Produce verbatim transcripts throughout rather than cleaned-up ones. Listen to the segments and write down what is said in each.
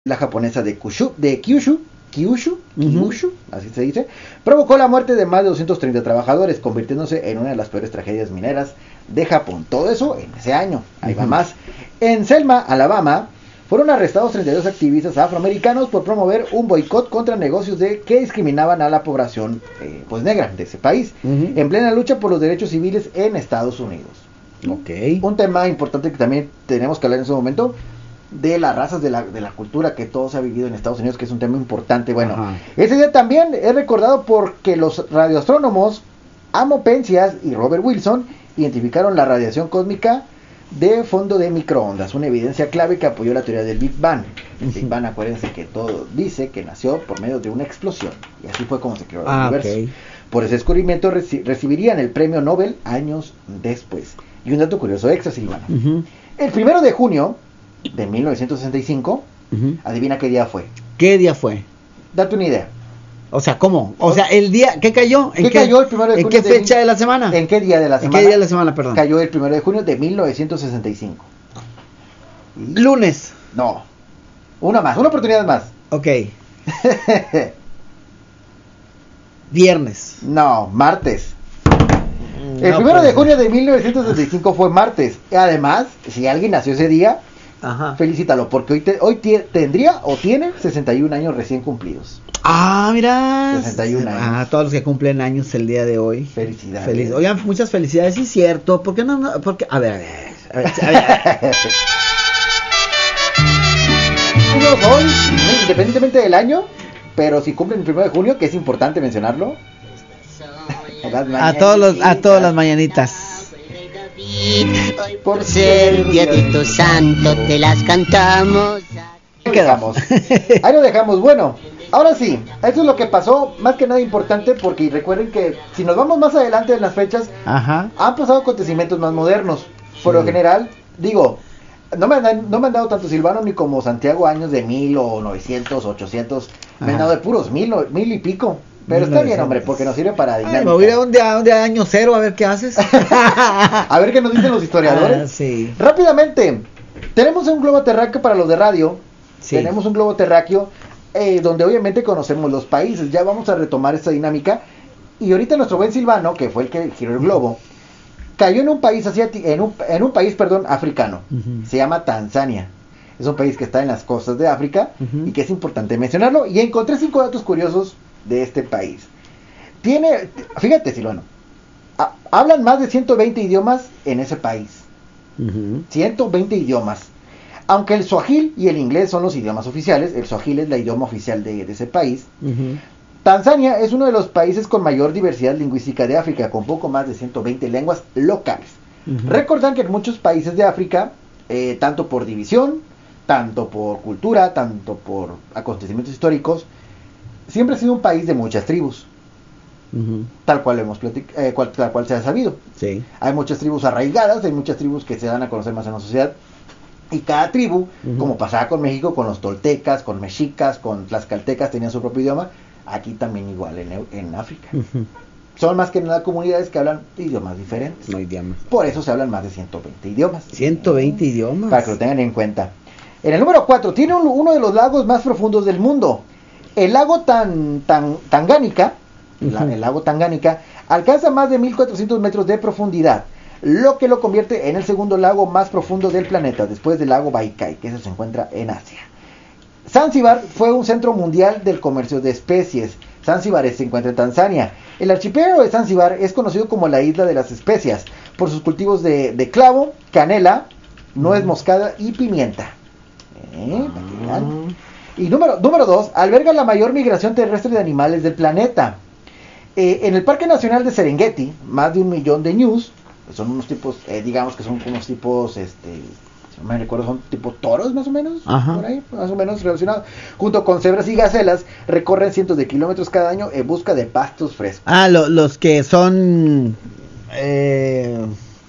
la japonesa de Kyushu, de Kyushu, Kyushu, Kyushu, uh-huh. así se dice, provocó la muerte de más de doscientos treinta trabajadores, convirtiéndose en una de las peores tragedias mineras de Japón. Todo eso en ese año, ahí uh-huh. va más. En Selma, Alabama, fueron arrestados treinta y dos activistas afroamericanos por promover un boicot contra negocios de que discriminaban a la población eh, pues negra de ese país, uh-huh. en plena lucha por los derechos civiles en Estados Unidos. Okay. Un tema importante que también tenemos que hablar en ese momento, de las razas, de la, de la cultura que todo se ha vivido en Estados Unidos, que es un tema importante. Bueno, ajá. ese día también es recordado porque los radioastrónomos Amo Penzias y Robert Wilson identificaron la radiación cósmica de fondo de microondas, una evidencia clave que apoyó la teoría del Big Bang. El Big Bang, acuérdense que todo dice que nació por medio de una explosión, y así fue como se creó el ah, universo. Okay. Por ese descubrimiento reci- recibirían el premio Nobel años después. Y un dato curioso extra, Silvana. Uh-huh. El primero de junio de mil novecientos sesenta y cinco, uh-huh. adivina qué día fue. ¿Qué día fue? Date una idea. O sea, ¿cómo? O sea, el día, ¿qué cayó? ¿Qué, ¿Qué cayó el primero de junio? ¿En qué fecha de, de la semana? ¿En qué día de la semana? ¿En qué día de la semana, perdón? Cayó el primero de junio de mil novecientos sesenta y cinco. ¿Y? Lunes. No. Una más, una oportunidad más. Ok. Viernes. No, martes. No, el primero pues, de junio de mil novecientos sesenta y cinco fue martes. Además, si alguien nació ese día, ajá. felicítalo, porque hoy, te, hoy te, tendría o tiene sesenta y un años recién cumplidos. Ah, mira. sesenta y un años. Ah, todos los que cumplen años el día de hoy. Felicidades. Feliz. Oigan, muchas felicidades, sí es cierto. ¿Por qué no? no porque, a ver, a ver, a ver. A ver, a ver. Hoy, independientemente del año, pero si cumplen el primero de junio, que es importante mencionarlo. A todos los, a todas las mañanitas. Por ser Diosito Santo te las cantamos. Ahí quedamos. Ahí lo dejamos. Bueno, ahora sí, eso es lo que pasó, más que nada importante, porque recuerden que si nos vamos más adelante en las fechas, ajá. han pasado acontecimientos más modernos. Por sí. lo general, digo, no me, han, no me han dado tanto Silvano ni como Santiago años de mil o novecientos, ochocientos, ajá. me han dado de puros mil, mil y pico. Pero está bien, hombre, porque nos sirve para dinámica. Ay, me voy a ir a un día, un día año cero a ver qué haces. A ver qué nos dicen los historiadores. Ah, sí. Rápidamente, tenemos un globo terráqueo para los de radio. Sí. Tenemos un globo terráqueo eh, donde obviamente conocemos los países. Ya vamos a retomar esta dinámica. Y ahorita nuestro buen Silvano, que fue el que giró el globo, cayó en un país asiático, en un, en un país, perdón, africano. Uh-huh. Se llama Tanzania. Es un país que está en las costas de África, uh-huh. y que es importante mencionarlo. Y encontré cinco datos curiosos de este país. Tiene, fíjate Silvano, ha, hablan más de ciento veinte idiomas en ese país. Uh-huh. ciento veinte idiomas. Aunque el swahili y el inglés son los idiomas oficiales, el swahili es el idioma oficial de, de ese país. Uh-huh. Tanzania es uno de los países con mayor diversidad lingüística de África, con poco más de ciento veinte lenguas locales. Uh-huh. Recuerdan que en muchos países de África, eh, tanto por división, tanto por cultura, tanto por acontecimientos históricos, siempre ha sido un país de muchas tribus. Uh-huh. Tal cual hemos platic- eh, cual, tal cual se ha sabido. Sí. Hay muchas tribus arraigadas, hay muchas tribus que se dan a conocer más en la sociedad. Y cada tribu, uh-huh. como pasaba con México, con los toltecas, con mexicas, con tlaxcaltecas, tenían su propio idioma. Aquí también igual en, en África. Uh-huh. Son más que nada comunidades que hablan idiomas diferentes. No idiomas. Por eso se hablan más de ciento veinte idiomas. ciento veinte idiomas. Para que lo tengan en cuenta. En el número cuatro, tiene un, uno de los lagos más profundos del mundo. El lago tan, tan, Tangánica, uh-huh. la, el lago Tangánica, alcanza más de mil cuatrocientos metros de profundidad, lo que lo convierte en el segundo lago más profundo del planeta, después del lago Baikal, que se encuentra en Asia. Zanzíbar fue un centro mundial del comercio de especies. Zanzíbar se encuentra en Tanzania. El archipiélago de Zanzíbar es conocido como la isla de las especias, por sus cultivos de, de clavo, canela, nuez moscada y pimienta. ¿Eh? ¿Para qué vean? Y número, número dos, alberga la mayor migración terrestre de animales del planeta. Eh, en el Parque Nacional de Serengeti, más de un millón de ñus, son unos tipos, eh, digamos que son unos tipos, este, si no me recuerdo, son tipo toros más o menos, ajá. por ahí, más o menos relacionados, junto con cebras y gacelas, recorren cientos de kilómetros cada año en busca de pastos frescos. Ah, lo, los que son, eh,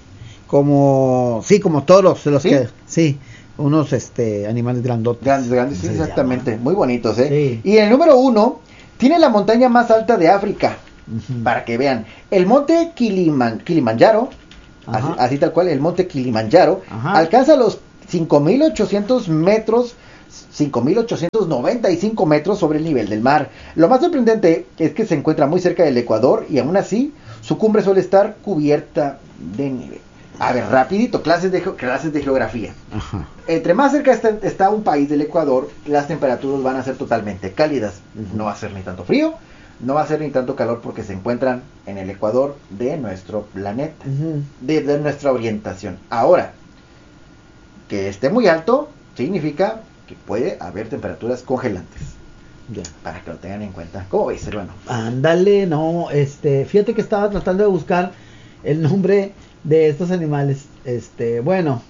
como, sí, como toros, los ¿Sí? que, sí. Unos este animales grandotes. Grandes, grandes, sí, exactamente. Llama. Muy bonitos, ¿eh? Sí. Y el número uno tiene la montaña más alta de África. Uh-huh. Para que vean. El monte Kiliman, Kilimanjaro, así, así tal cual, el monte Kilimanjaro, ajá. alcanza los cinco mil ochocientos metros cinco mil ochocientos noventa y cinco metros sobre el nivel del mar. Lo más sorprendente es que se encuentra muy cerca del Ecuador y aún así su cumbre suele estar cubierta de nieve. A ver, rapidito, clases de, clases de geografía. Ajá. Entre más cerca está, está un país del Ecuador, las temperaturas van a ser totalmente cálidas. Uh-huh. No va a ser ni tanto frío, no va a ser ni tanto calor porque se encuentran en el Ecuador de nuestro planeta, uh-huh. de, de nuestra orientación. Ahora, que esté muy alto significa que puede haber temperaturas congelantes. Ya. Para que lo tengan en cuenta. ¿Cómo ves, hermano? Ándale, no, este, fíjate que estaba tratando de buscar el nombre de estos animales. Este, bueno,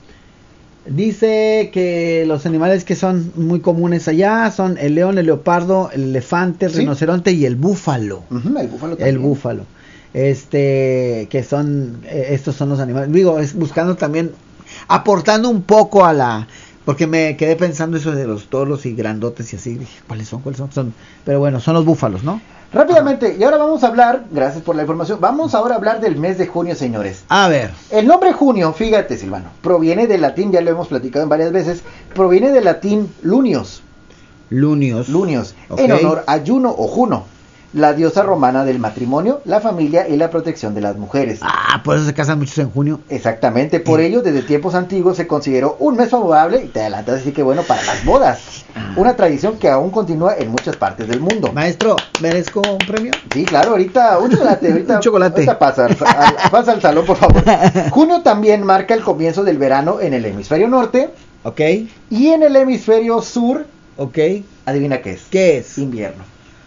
dice que los animales que son muy comunes allá son el león, el leopardo, el elefante, el ¿sí? rinoceronte y el búfalo. Uh-huh, el búfalo también. El búfalo. Este, que son, eh, estos son los animales. Digo, es buscando también, aportando un poco a la, porque me quedé pensando eso de los toros y grandotes y así, dije, ¿cuáles son? ¿Cuáles son? son? Pero bueno, son los búfalos, ¿no? Rápidamente, ajá. Y ahora vamos a hablar, gracias por la información, vamos ahora a hablar del mes de junio, señores. A ver. El nombre junio, fíjate, Silvano, proviene del latín, ya lo hemos platicado en varias veces, proviene del latín lunios. Lunios. Lunios, okay. En honor a Juno o Juno, la diosa romana del matrimonio, la familia y la protección de las mujeres. Ah, por eso se casan muchos en junio. Exactamente, por sí. ello desde tiempos antiguos se consideró un mes favorable, y te adelantas así que bueno, para las bodas. Ah. Una tradición que aún continúa en muchas partes del mundo. Maestro, ¿merezco un premio? Sí, claro, ahorita un chocolate, ahorita, un chocolate. ahorita pasa, al, pasa al salón, por favor. Junio también marca el comienzo del verano en el hemisferio norte. Ok. Y en el hemisferio sur. Ok. Adivina qué es. ¿Qué es? Invierno.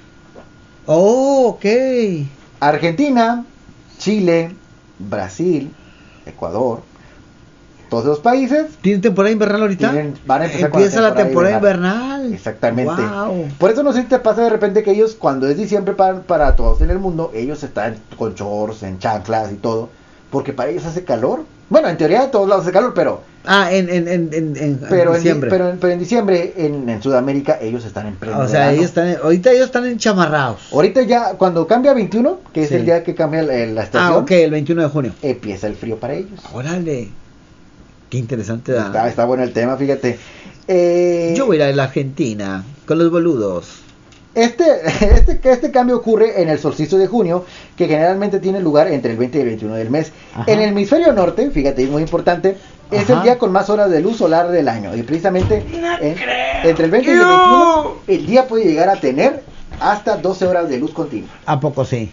Oh, ok. Argentina, Chile, Brasil, Ecuador, todos los países. ¿Tienen temporada invernal ahorita? Tienen, van a empezar Empieza con la temporada, la temporada invernal. invernal. Exactamente. Wow. Por eso no sé si te pasa de repente que ellos, cuando es diciembre para, para todos en el mundo, ellos están con shorts, en chanclas y todo, porque para ellos hace calor. Bueno, en teoría de todos lados hace calor, pero... Ah, en, en, en, en, en pero diciembre. En, pero, en, pero en diciembre, en, en Sudamérica, ellos están en pleno O sea, verano. ellos están, ahorita ellos están enchamarrados. Ahorita ya, cuando cambia veintiuno, que es sí. el día que cambia la, la estación. Ah, ok, el veintiuno de junio. Empieza el frío para ellos. Órale. Qué interesante. Está, está bueno el tema, fíjate. Eh, Yo voy a ir a la Argentina, con los boludos. Este, este, este cambio ocurre en el solsticio de junio, que generalmente tiene lugar entre el veinte y el veintiuno del mes. Ajá. En el hemisferio norte, fíjate, es muy importante, es Ajá. el día con más horas de luz solar del año. Y precisamente no en, entre el veinte y el veintiuno, el día puede llegar a tener hasta doce horas de luz continua. ¿A poco sí?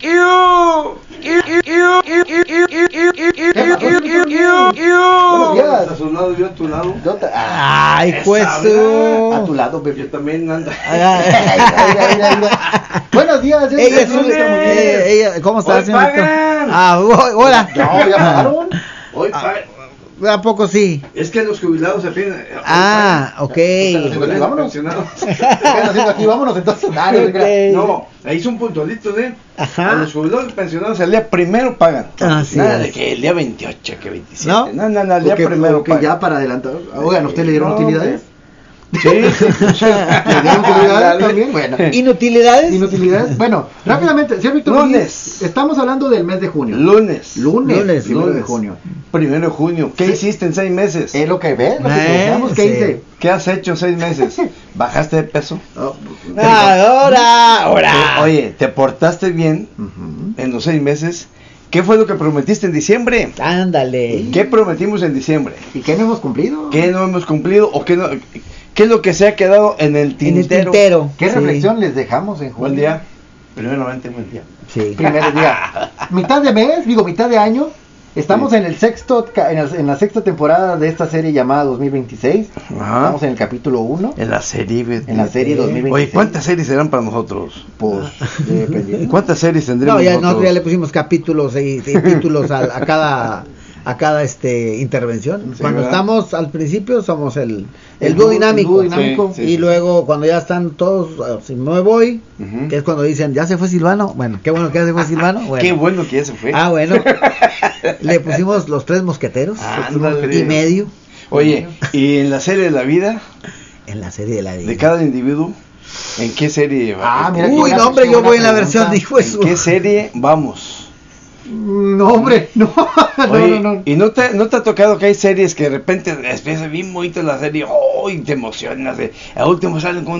Buenos días. A su lado, yo a tu lado. Yo ta- Ay, pues tú. A tu lado, bebé. Yo también ando. Buenos días. Ella es un, eh, ella, ¿cómo estás, señorita? Ah, hola. No, ya pagaron. Hoy pagan. ¿A poco sí? Es que los jubilados apenas. Ah, ok. Pues, vámonos. ¿Qué están haciendo aquí? Vámonos entonces. Ah, no, Okay. No, ahí son puntualitos, ¿eh? Ajá. A los jubilados pensionados el día primero pagan. Ah, sí, Nada es. de que el día veintiocho, que veintisiete. ¿No? No, no, no, el día Porque, primero porque pagan. ya para adelantar. Oigan, ¿usted le dieron No, utilidades? Sí, sí. ¿Le dieron utilidades también? Bueno. ¿Inutilidades? Inutilidades. Bueno, rápidamente, señor Víctor. Lunes. Estamos hablando del mes de junio. Lunes. Lunes. Lunes, primero lunes. de junio. Primero de junio. ¿Qué Sí. hiciste en seis meses? Es lo que ves, lo que Eh, pensamos que sí. hice. ¿Qué has hecho en seis meses? ¿Bajaste de peso? Oh, Ahora, ahora. Oye, ¿te portaste bien ujú. en los seis meses? ¿Qué fue lo que prometiste en diciembre? Ándale. ¿Qué prometimos en diciembre? ¿Y qué no hemos cumplido? ¿Qué no hemos cumplido o qué no? ¿Qué es lo que se ha quedado en el En el tintero? tintero. ¿Qué Sí. reflexión les dejamos en junio? Buen día. Primeramente, buen día. Sí. Primer día. Mitad de mes, digo mitad de año. Estamos Sí. en el sexto, ca- en, el- en la sexta temporada de esta serie llamada dos mil veintiséis. Ajá. Estamos en el capítulo uno. En la serie. En la serie dos mil veintiséis. Oye, ¿cuántas series serán para nosotros? Pues, dependiendo. ¿Cuántas series tendremos No, ya nosotros? nosotros ya le pusimos capítulos y, y títulos a, a cada a cada este intervención. Sí, Cuando ¿verdad? estamos al principio somos el el, El dúo dúo- dinámico, el dúo dinámico. Sí, y luego cuando ya están todos, eh, si me voy, Ujú. que es cuando dicen ya se fue Silvano, bueno, qué bueno que ya se fue Silvano, bueno. Qué bueno que ya se fue. Ah, bueno, le pusimos los tres mosqueteros Ándale. y medio Oye, y en la serie de la vida en la serie de la vida. de cada individuo, ¿en qué serie? Ah, mira, Uy, qué no, hombre, yo buena voy en la pregunta. versión, dijo ¿En eso. qué serie vamos? No, hombre, no. Oye, no, no, no. ¿Y no te, no te ha tocado que hay series que de repente empieza bien bonita la serie, oh, y te emocionas, de, al último salen con